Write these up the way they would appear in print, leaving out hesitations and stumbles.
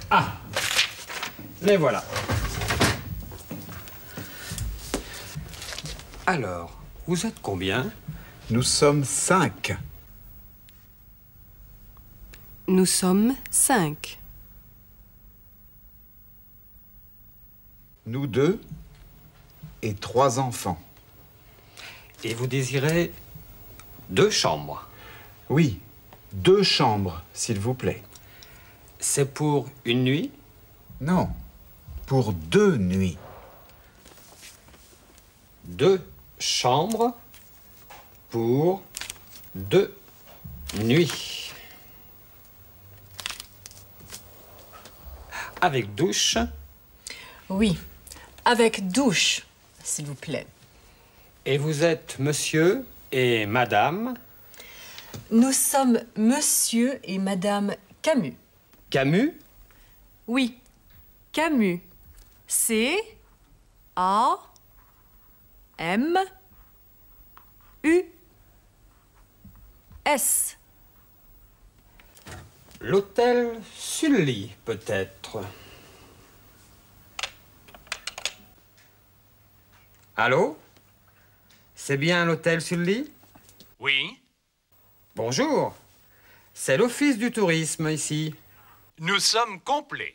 Ah, les voilà. Alors, vous êtes combien? Nous sommes 5. Nous sommes 5. Nous 2 et 3 enfants. Et vous désirez 2 chambres? Oui, 2 chambres, s'il vous plaît. C'est pour une nuit? Non, pour 2 nuits. 2 chambres pour 2 nuits. Avec douche? Oui, avec douche, s'il vous plaît. Et vous êtes monsieur et madame? Nous sommes monsieur et madame Camus. Camus? Oui, Camus. C-A-M-U-S. L'hôtel Sully, peut-être. Allô? C'est bien l'hôtel Sully? Oui, Bonjour. C'est l'office du tourisme ici. nous sommes complets.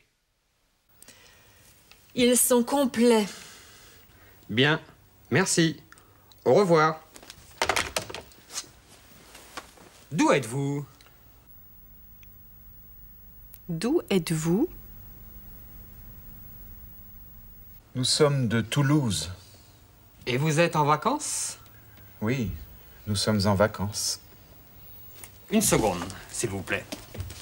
Ils sont complets. Bien, merci. Au revoir. D'où êtes-vous? D'où êtes-vous? Nous sommes de Toulouse. Et vous êtes en vacances? Oui, nous sommes en vacances. Une seconde, s'il vous plaît.